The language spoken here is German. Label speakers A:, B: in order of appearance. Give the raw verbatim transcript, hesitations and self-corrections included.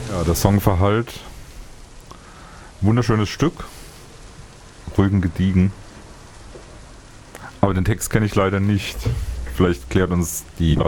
A: Ja, der Song verhallt. Wunderschönes Stück. Ruhig und gediegen. Aber den Text kenne ich leider nicht. Vielleicht klärt uns die